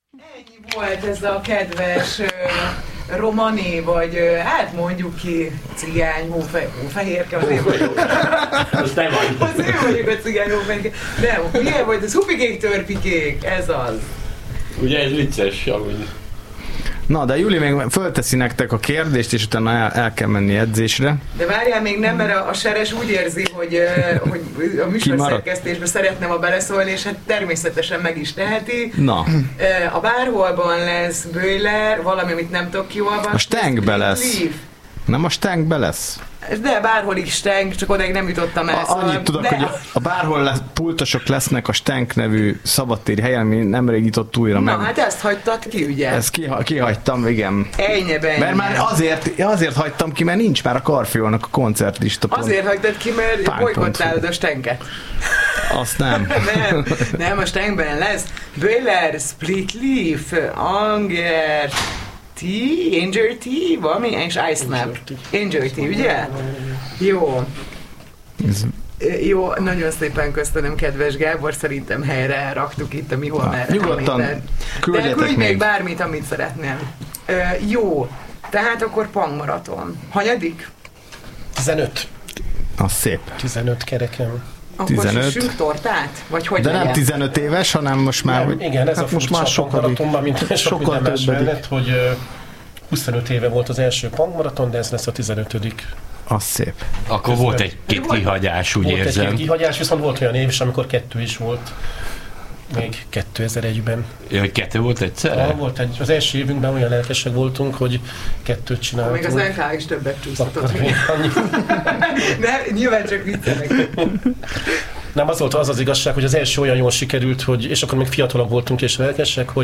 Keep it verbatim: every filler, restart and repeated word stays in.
Ennyi volt ez a kedves uh, romani, vagy uh, hát mondjuk ki cigány, hófe, hófehérke, az én vagyok. Az te vagy. Az én vagyok a cigány, hófehérke. Nem, milyen volt ez? Hupikék, törpikék, ez az. Ugye ez vicces, amúgy. Na, de Júli még fölteszi nektek a kérdést, és utána el, el kell menni edzésre. De várjál még nem, mert a, a Seres úgy érzi, hogy, hogy a műsorszerkesztésbe szeretne ma beleszólni, és hát természetesen meg is teheti. Na. A bárholban lesz Böjler, valami, amit nem tudok kiolvasni. A Stengbe lesz. Nem a Stengbe lesz? De bárhol is Steng, csak odaig nem jutottam el. A, szóval annyit tudok, de... hogy a bárhol lesz, pultosok lesznek a Steng nevű szabadtéri helyen, mi nemrég nyitott újra Na, meg. hát ezt hagytad ki, ugye? Ezt kiha, kihagytam, igen. Ennyi, bennyi. Mert már azért, azért hagytam ki, mert nincs már a Karfiolnak a koncertlista pont. Azért hagytad ki, mert bolykottálod a Stenget. Azt nem. nem, nem, a Stengben lesz Böjler, Split Leaf, Anger, Tea, Angel Tea, valami, és Ice Snap. Angel Tea, ugye? Jó. Ez... Jó, nagyon szépen köszönöm, kedves Gábor, szerintem helyre raktuk itt a mi hol merre. Nyugodtan küldjetek küldj még még bármit, amit szeretnél. Ö, jó, tehát akkor Pang maraton. Hanyadik? tizenöt. Az szép. tizenöt kerekem. Akkor tizenöt. süssünk tortát? Vagy hogy De legyen? nem tizenöt éves, hanem most már... Nem, igen, ez hát a most már sokkal mint sok minden más mellett, hogy uh, huszonöt éve volt az első Pang maraton, de ez lesz a tizenötödik. Az szép. Akkor Ez volt egy-két kihagyás, úgy volt érzem. Volt egy kihagyás, viszont volt olyan év is, amikor kettő is volt. Még kétezer-egyben. Ja, hogy kettő volt egyszerre? Ah, volt egy, az első évünkben olyan lelkesek voltunk, hogy kettőt csináltunk. Még az en ká is többet csúsztatott. Annyi. De nyilván csak viccelek. Nem, az volt az az igazság, hogy az első olyan jól sikerült, hogy, és akkor még fiatalok voltunk és lelkesek, hogy